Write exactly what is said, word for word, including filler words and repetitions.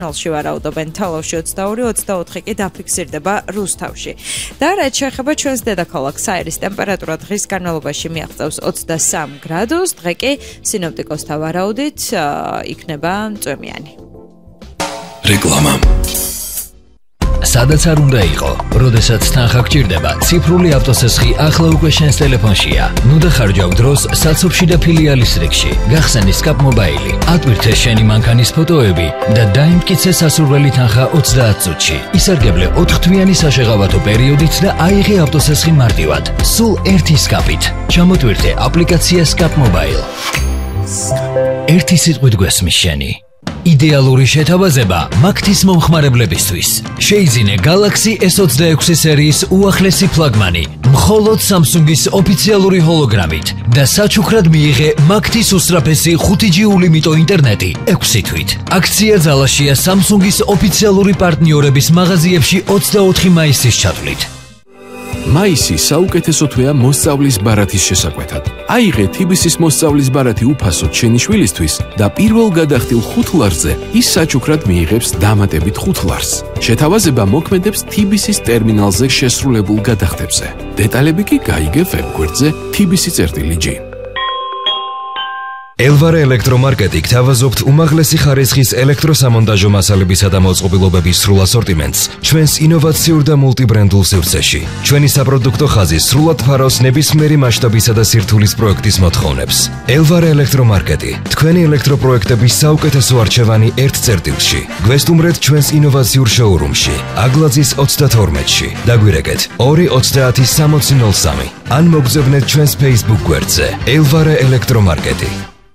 ჟურნალში ვარაუდობენ თალავში ოცდაორი ოცდაოთხი კი დაფიქსირდება რუსთავში. და რაც შეეხება ჩვენს დედაქალაქ საირის ტემპერატურა დღის განმავლობაში მიაღწევს ოცდასამ გრადუსს, დღე კი სინოპტიკოსთა ვარაუდით იქნება წვიმიანი. რეკლამა სადაც არ უნდა იყო, როდესაც თანხა გჭირდება, ციფრული ავტოსესხი ახლა უკვე შენს ტელეფონშია. ნუ დახარჯავ დროს საცობში და ფილიალის რიგში. გახსენი სკაპ მობაილი, ატვირთე შენი მანქანის ფოტოები და დაიმტკიცე სასურველი თანხა ოცდაათ წუთში. ისარგებლე ოთხთვიანი საშეღავათო პერიოდით და აიღე ავტოსესხი მარტივად. სულ ერთი სკაპით. ჩამოტვირთე აპლიკაცია სკაპ მობაილ. ერთი სიტყვით გვესმის შენი. იდეალური შეთავაზება მაგთის მომხმარებლებისთვის. შეიძინე Galaxy S ოცდაექვსი სერიის უახლესი ფლაგმანი, მხოლოდ Samsung-ის ოფიციალური ჰოლოგრამით და საჩუქრად მიიღე მაგთის უსწრაფესი ხუთი ჯი ულიმიტო ინტერნეტი ექვსი თვით. აქცია ძალაშია Samsung-ის ოფიციალური პარტნიორების მაღაზიებში ოცდაოთხი მაისის ჩათვლით. მაისი საუკეთესო თვეა მოსწავლის ბარათის შესაკვეთად. აიღე თიბისის მოსწავლის ბარათი უფასოდ შენი შვილისთვის და პირველ გადახდილ ხუთ ლარზე ის საჩუქრად მიიღებს დამატებით ხუთ ლარს. შეთავაზება მოქმედებს თიბისის ტერმინალზე შესრულებულ გადახდებზე. დეტალები კი გაიგე ვებგვერდზე თიბისი წერტილი ჯი. ელვარე ელექტრომარკეტი გთავაზობთ უმაღლესი ხარისხის ელექტროსამონტაჟო მასალებისა და მოწყობილობების სრულ ასორტიმენტს ჩვენს ინოვაციურ და მულტიბრენდულ სივრცეში. ჩვენი საპროდუქტო ხაზი სრულად ფარავს ნებისმიერი მასშტაბისა და სირთულის პროექტის მოთხოვნებს. ელვარე ელექტრომარკეტი, თქვენი ელექტროპროექტების საუკეთესო არჩევანი ერთ წერტილში. გვესტუმრეთ ჩვენს ინოვაციურ შოურუმში, აგლაძის ოცდათორმეტში. დაგვირეკეთ ორი ოცდაათი სამოცი ნოლ სამი. ან მოგზავნეთ ჩვენს Facebook გვერდზე ელვარე ელექტრომარკეტი.